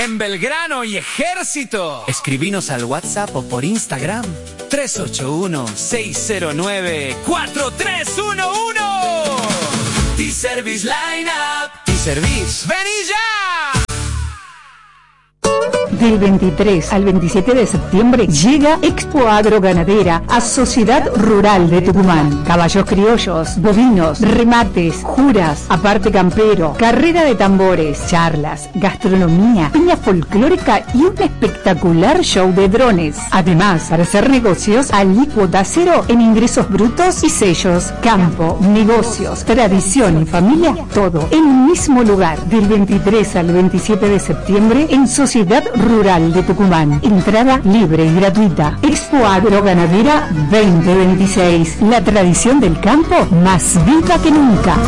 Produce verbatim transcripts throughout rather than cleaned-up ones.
en Belgrano y Ejército. Escribinos al WhatsApp o por Instagram tres ocho uno, seis cero nueve, cuatro tres uno uno. T-Service Lineup. T-Service. ¡Vení ya! Del veintitrés al veintisiete de septiembre llega Expo Agroganadera a Sociedad Rural de Tucumán. Caballos criollos, bovinos, remates, juras, aparte campero, carrera de tambores, charlas, gastronomía, piña folclórica y un espectacular show de drones. Además, para hacer negocios, alícuota cero en ingresos brutos y sellos. Campo, negocios, tradición y familia, todo en un mismo lugar. Del veintitrés al veintisiete de septiembre en Sociedad Rural de Tucumán. Entrada libre y gratuita. Expo Agroganadera veinte veintiséis. La tradición del campo más viva que nunca.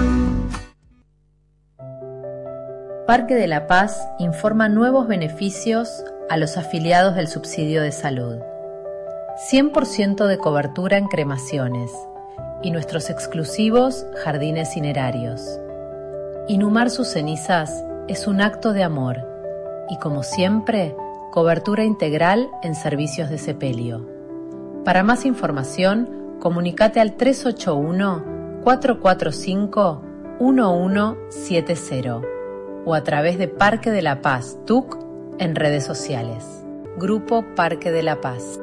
Parque de la Paz informa nuevos beneficios a los afiliados del subsidio de salud. cien por ciento de cobertura en cremaciones y nuestros exclusivos jardines cinerarios. Inhumar sus cenizas es un acto de amor y, como siempre, cobertura integral en servicios de sepelio. Para más información, comunicate al tres ocho uno, cuatro cuatro cinco, uno uno siete cero o a través de Parque de la Paz T U C en redes sociales. Grupo Parque de la Paz.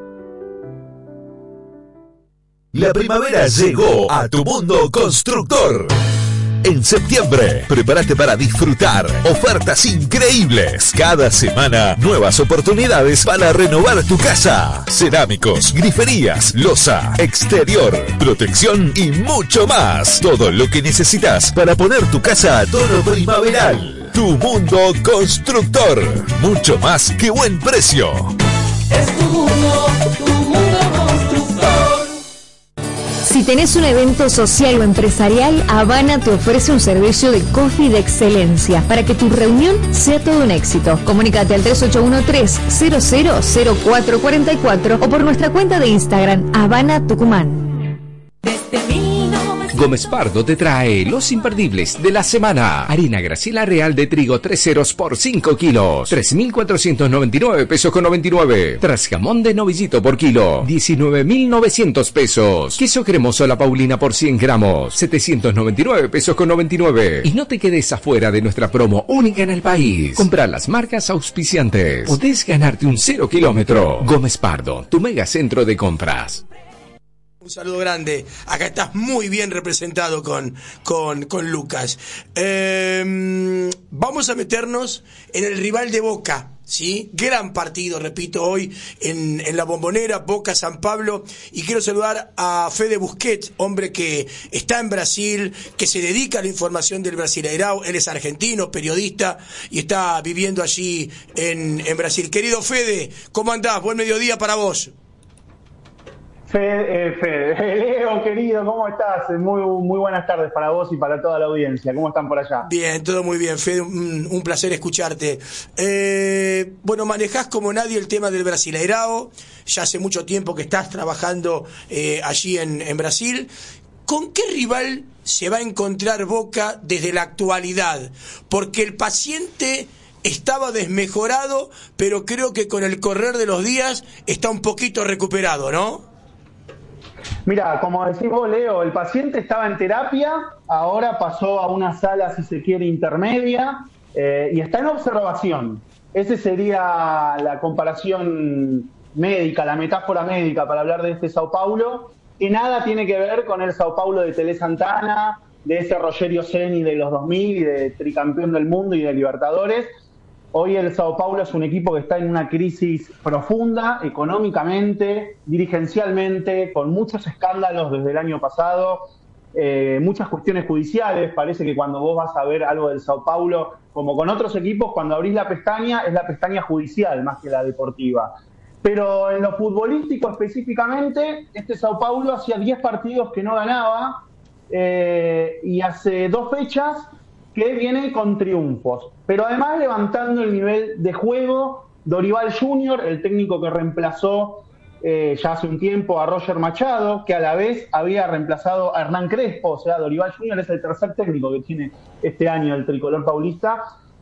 La primavera llegó a tu mundo constructor. En septiembre, prepárate para disfrutar ofertas increíbles. Cada semana, nuevas oportunidades para renovar tu casa. Cerámicos, griferías, loza, exterior, protección y mucho más. Todo lo que necesitas para poner tu casa a tono primaveral. Tu mundo constructor. Mucho más que buen precio. Es tu mundo, tu mundo constructor. Si tenés un evento social o empresarial, Habana te ofrece un servicio de coffee de excelencia para que tu reunión sea todo un éxito. Comunícate al tres ocho uno tres, cero cero cero cuatro cuatro cuatro o por nuestra cuenta de Instagram, Habana Tucumán. Gómez Pardo te trae los imperdibles de la semana. Harina Graciela Real de trigo tres ceros por cinco kilos, tres mil cuatrocientos noventa y nueve pesos con noventa y nueve. Tras jamón de novillito por kilo, diecinueve mil novecientos pesos. Queso cremoso La Paulina por cien gramos, setecientos noventa y nueve pesos con noventa y nueve. Y no te quedes afuera de nuestra promo única en el país. Compra las marcas auspiciantes. Podés ganarte un cero kilómetro. Gómez Pardo, tu mega centro de compras. Un saludo grande. Acá estás muy bien representado con, con, con Lucas. Eh, vamos a meternos en el rival de Boca, ¿sí? Gran partido, repito, hoy en, en la Bombonera, Boca San Pablo. Y quiero saludar a Fede Busquets, hombre que está en Brasil, que se dedica a la información del Brasileirao. Él es argentino, periodista, y está viviendo allí en, en Brasil. Querido Fede, ¿cómo andás? Buen mediodía para vos. Fede, eh, Fede, Leo, querido, ¿cómo estás? Muy, muy buenas tardes para vos y para toda la audiencia. ¿Cómo están por allá? Bien, todo muy bien, Fede, un, un placer escucharte. Eh, bueno, manejás como nadie el tema del Brasileirao, ya hace mucho tiempo que estás trabajando eh, allí en, en Brasil. ¿Con qué rival se va a encontrar Boca desde la actualidad? Porque el paciente estaba desmejorado, pero creo que con el correr de los días está un poquito recuperado, ¿no? Mira, como decís vos, Leo, el paciente estaba en terapia, ahora pasó a una sala, si se quiere, intermedia, eh, y está en observación. Esa sería la comparación médica, la metáfora médica para hablar de este Sao Paulo, que nada tiene que ver con el Sao Paulo de Tele Santana, de ese Rogerio Ceni de los dos mil y de tricampeón del mundo y de Libertadores. Hoy el Sao Paulo es un equipo que está en una crisis profunda, económicamente, dirigencialmente, con muchos escándalos desde el año pasado, eh, muchas cuestiones judiciales. Parece que cuando vos vas a ver algo del Sao Paulo, como con otros equipos, cuando abrís la pestaña, es la pestaña judicial más que la deportiva. Pero en lo futbolístico específicamente, este Sao Paulo hacía diez partidos que no ganaba, eh, y hace dos fechas que viene con triunfos, pero además levantando el nivel de juego. Dorival junior, el técnico que reemplazó eh, ya hace un tiempo a Roger Machado, que a la vez había reemplazado a Hernán Crespo, o sea, Dorival junior es el tercer técnico que tiene este año el tricolor paulista.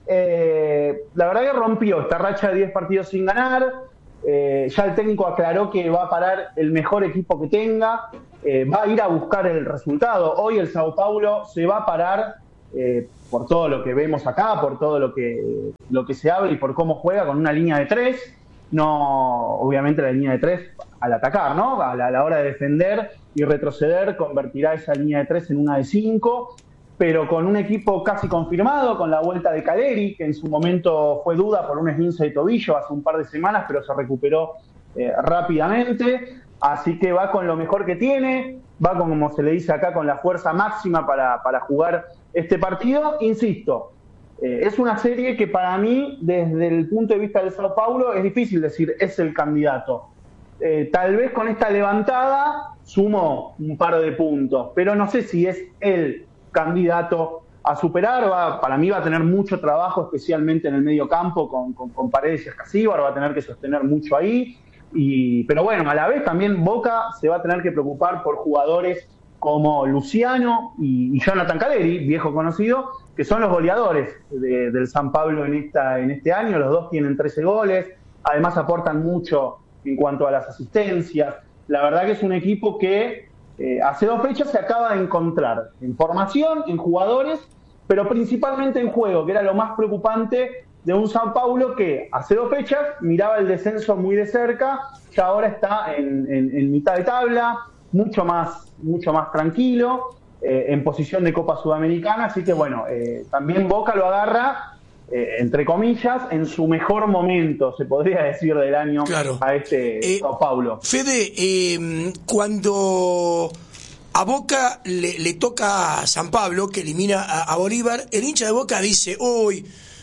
eh, la verdad que rompió esta racha de diez partidos sin ganar. Eh, ya el técnico aclaró que va a parar el mejor equipo que tenga, eh, va a ir a buscar el resultado. Hoy el Sao Paulo se va a parar eh, por todo lo que vemos acá, por todo lo que, lo que se habla y por cómo juega con una línea de tres. No, obviamente la línea de tres al atacar, ¿no? A la, a la hora de defender y retroceder convertirá esa línea de tres en una de cinco, pero con un equipo casi confirmado, con la vuelta de Caleri, que en su momento fue duda por un esguince de tobillo hace un par de semanas, pero se recuperó eh, rápidamente, así que va con lo mejor que tiene, va con, como se le dice acá, con la fuerza máxima para, para jugar este partido. Insisto, eh, es una serie que para mí, desde el punto de vista del Sao Paulo, es difícil decir es el candidato. Eh, tal vez con esta levantada sumo un par de puntos, pero no sé si es el candidato a superar. Va, para mí va a tener mucho trabajo, especialmente en el medio campo con, con, con Paredes y Escasíbar, va a tener que sostener mucho ahí, y, pero bueno, a la vez también Boca se va a tener que preocupar por jugadores como Luciano y, y Jonathan Caleri, viejo conocido, que son los goleadores de, del San Pablo en, esta, en este año. Los dos tienen trece goles, además aportan mucho en cuanto a las asistencias. La verdad que es un equipo que Eh, hace dos fechas se acaba de encontrar en formación, en jugadores, pero principalmente en juego, que era lo más preocupante de un Sao Paulo que hace dos fechas miraba el descenso muy de cerca, ya ahora está en, en, en mitad de tabla, mucho más, mucho más tranquilo, eh, en posición de Copa Sudamericana, así que bueno, eh, también Boca lo agarra, eh, entre comillas, en su mejor momento, se podría decir, del año, claro, a este eh, Sao Paulo. Fede, eh, cuando a Boca le, le toca a San Pablo, que elimina a, a Bolívar, el hincha de Boca dice, uy,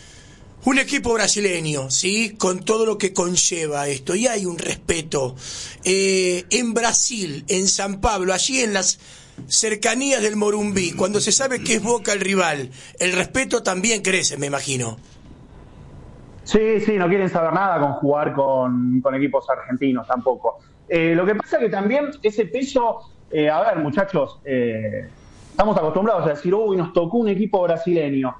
un equipo brasileño, ¿sí? Con todo lo que conlleva esto, y hay un respeto. Eh, en Brasil, en San Pablo, allí en las cercanías del Morumbí, cuando se sabe que es Boca el rival, el respeto también crece, me imagino. Sí, sí, no quieren saber nada con jugar con, con equipos argentinos tampoco. Eh, lo que pasa que también ese peso, eh, a ver, muchachos, eh, estamos acostumbrados a decir, uy, nos tocó un equipo brasileño.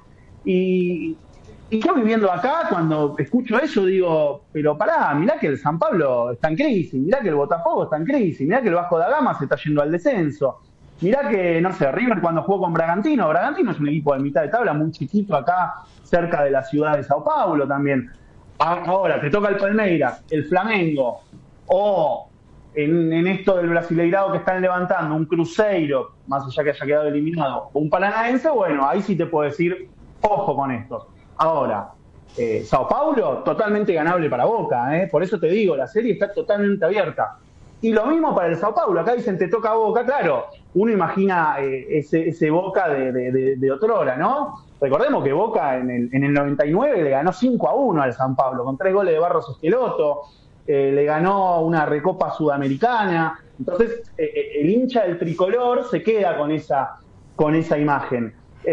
Y, y yo viviendo acá, cuando escucho eso, digo, pero pará, mirá que el San Pablo está en crisis, mirá que el Botafogo está en crisis, mirá que el Vasco da Gama se está yendo al descenso. Mirá que, no sé, River cuando jugó con Bragantino, Bragantino es un equipo de mitad de tabla muy chiquito acá, cerca de la ciudad de Sao Paulo también. Ahora, te toca el Palmeiras, el Flamengo, o en, en esto del Brasileirado que están levantando, un Cruzeiro, más allá que haya quedado eliminado, o un Paranaense, bueno, ahí sí te puedo decir, ojo con estos. Ahora, eh, Sao Paulo, totalmente ganable para Boca, ¿eh? Por eso te digo, la serie está totalmente abierta. Y lo mismo para el Sao Paulo, acá dicen te toca Boca, claro, uno imagina eh, ese, ese Boca de, de, de, de otrora, ¿no? Recordemos que Boca en el, en el noventa y nueve le ganó cinco a uno al San Pablo, con tres goles de Barros Esqueloto, eh, le ganó una Recopa Sudamericana, entonces eh, el hincha del tricolor se queda con esa, con esa imagen.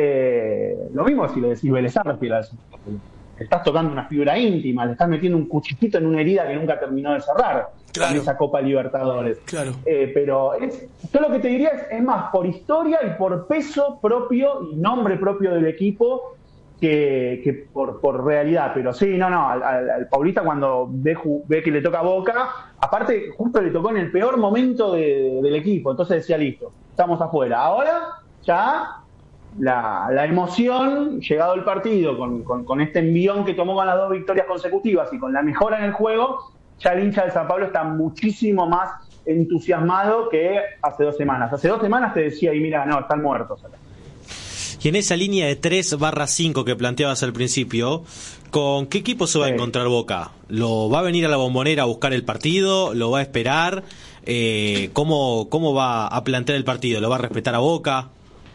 Eh, lo mismo si le decís Vélez Sarsfield al San Pablo. Le estás tocando una fibra íntima, le estás metiendo un cuchillito en una herida que nunca terminó de cerrar, claro, con esa Copa Libertadores. Claro. Eh, pero es, yo lo que te diría es, es más por historia y por peso propio y nombre propio del equipo que, que por, por realidad. Pero sí, no, no, al, al, al Paulista cuando ve, ve que le toca Boca, aparte justo le tocó en el peor momento de, del equipo, entonces decía, listo, estamos afuera. Ahora ya La, la emoción, llegado el partido, con, con, con este envión que tomó con las dos victorias consecutivas y con la mejora en el juego, ya el hincha del San Pablo está muchísimo más entusiasmado que hace dos semanas. Hace dos semanas te decía, y mira, no, están muertos acá. Y en esa línea de tres barra cinco que planteabas al principio, ¿con qué equipo se va sí. a encontrar Boca? ¿Lo va a venir a la Bombonera a buscar el partido? ¿Lo va a esperar? Eh, ¿cómo, ¿Cómo va a plantear el partido? ¿Lo va a respetar a Boca?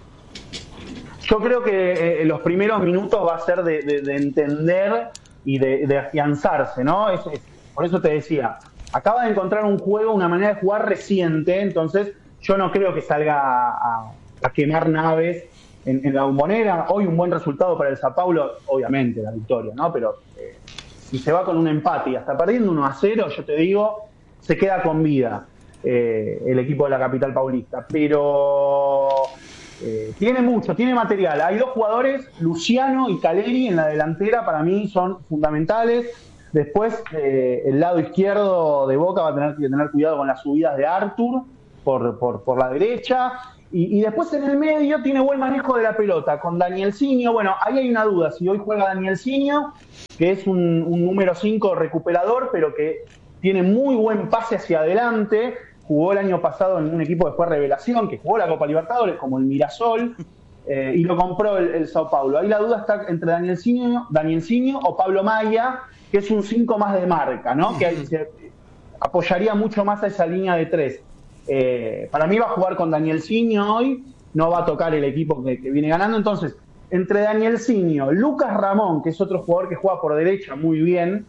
Yo creo que eh, los primeros minutos va a ser de, de, de entender y de, de afianzarse, ¿no? Es, es, por eso te decía, acaba de encontrar un juego, una manera de jugar reciente, entonces yo no creo que salga a, a quemar naves en, en la Bombonera. Hoy un buen resultado para el Sao Paulo, obviamente la victoria, ¿no? Pero eh, si se va con un empate y hasta perdiendo uno a cero, yo te digo, se queda con vida eh, el equipo de la capital paulista. Pero eh, tiene mucho, tiene material. Hay dos jugadores, Luciano y Caleri, en la delantera, para mí son fundamentales. Después, eh, el lado izquierdo de Boca va a tener que tener cuidado con las subidas de Arthur por, por, por la derecha. Y, y después en el medio tiene buen manejo de la pelota con Danielsinho. Bueno, ahí hay una duda. Si hoy juega Danielsinho, que es un, un número cinco recuperador, pero que tiene muy buen pase hacia adelante. Jugó el año pasado en un equipo que fue revelación, que jugó la Copa Libertadores, como el Mirasol, eh, y lo compró el, el Sao Paulo. Ahí la duda está entre Danielsinho, Danielsinho o Pablo Maya, que es un cinco más de marca, ¿no? Que se apoyaría mucho más a esa línea de tres. Eh, para mí va a jugar con Danielsinho hoy, no va a tocar el equipo que, que viene ganando. Entonces, entre Danielsinho, Lucas Ramón, que es otro jugador que juega por derecha muy bien,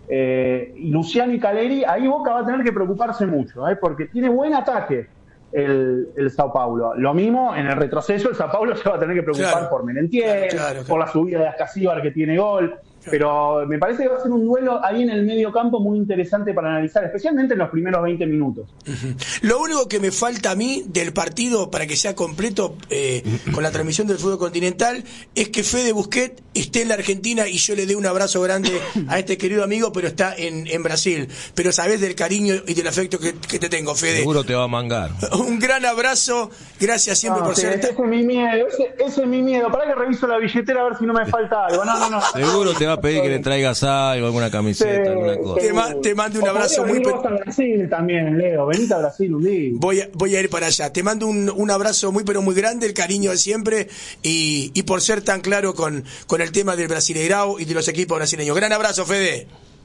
eh, y Luciano y Caleri, ahí Boca va a tener que preocuparse mucho, ¿eh? Porque tiene buen ataque el, el Sao Paulo. Lo mismo en el retroceso, el Sao Paulo se va a tener que preocupar claro. por Merentiel, claro, claro, claro. por la subida de Ascasíbar que tiene gol. Pero me parece que va a ser un duelo ahí en el medio campo muy interesante para analizar, especialmente en los primeros veinte minutos. Uh-huh. Lo único que me falta a mí del partido para que sea completo eh, con la transmisión del fútbol continental es que Fede Busquets esté en la Argentina y yo le dé un abrazo grande a este querido amigo, pero está en, en Brasil. Pero sabés del cariño y del afecto que, que te tengo, Fede. Seguro te va a mangar. Un gran abrazo, gracias siempre no, por sí, ser... Ese es mi miedo, ese, ese es mi miedo. Para que reviso la billetera a ver si no me falta algo. No, no, no. Seguro te va a pedir que le traigas algo, alguna camiseta, sí, alguna cosa. Te, ma- te mando un abrazo muy... Vos a Brasil también, Leo. Venite a Brasil un día. Voy a, voy a ir para allá. Te mando un, un abrazo muy pero muy grande, el cariño de siempre y, y por ser tan claro con, con el tema del Brasileirao y de los equipos brasileños. Gran abrazo, Fede.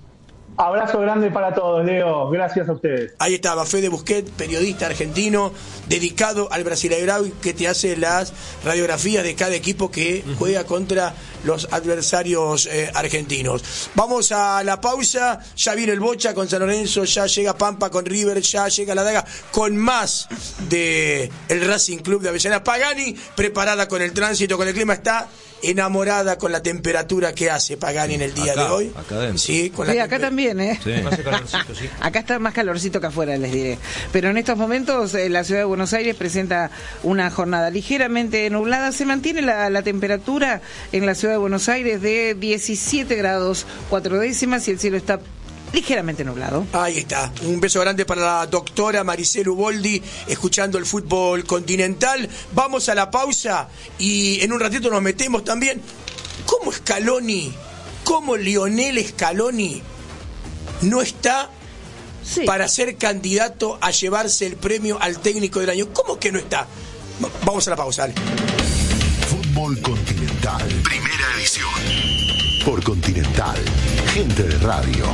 Abrazo grande para todos, Leo. Gracias a ustedes. Ahí estaba Fede Busquets, periodista argentino, dedicado al Brasileirao y que te hace las radiografías de cada equipo que juega contra los adversarios eh, argentinos. Vamos a la pausa. Ya viene el Bocha con San Lorenzo, ya llega Pampa con River, ya llega la Daga con más de el Racing Club de Avellaneda. Pagani preparada con el tránsito, con el clima, está enamorada con la temperatura que hace Pagani en el día acá, de hoy. Acá adentro. Sí, con la sí acá también, ¿eh? Sí. sí. Acá está más calorcito que afuera, les diré. Pero en estos momentos eh, la ciudad de Buenos Aires presenta una jornada ligeramente nublada. Se mantiene la, la temperatura en la ciudad de Buenos Aires de diecisiete grados cuatro décimas y el cielo está ligeramente nublado. Ahí está. Un beso grande para la doctora Maricela Uboldi, escuchando el fútbol continental. Vamos a la pausa y en un ratito nos metemos también. ¿Cómo Scaloni, cómo Lionel Scaloni no está sí. para ser candidato a llevarse el premio al técnico del año? ¿Cómo que no está? Vamos a la pausa, dale. Fútbol Continental, primera edición. Por Continental, gente de radio.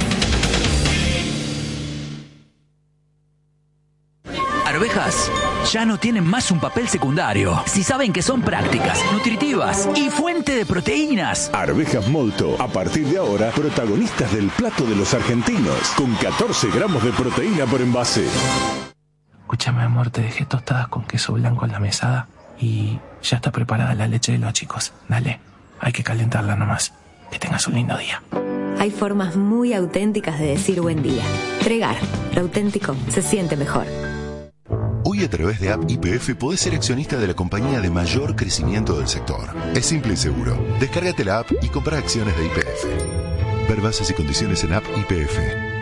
Arvejas ya no tienen más un papel secundario. Si saben que son prácticas, nutritivas y fuente de proteínas. Arvejas Molto, a partir de ahora, protagonistas del plato de los argentinos, con catorce gramos de proteína por envase. Escúchame, amor, te dejé tostadas con queso blanco en la mesada y ya está preparada la leche de los chicos. Dale, hay que calentarla nomás. Que tengas un lindo día. Hay formas muy auténticas de decir buen día. Tregar, lo auténtico se siente mejor. Hoy a través de App Y P F podés ser accionista de la compañía de mayor crecimiento del sector. Es simple y seguro. Descárgate la app y compra acciones de Y P F. Ver bases y condiciones en App Y P F.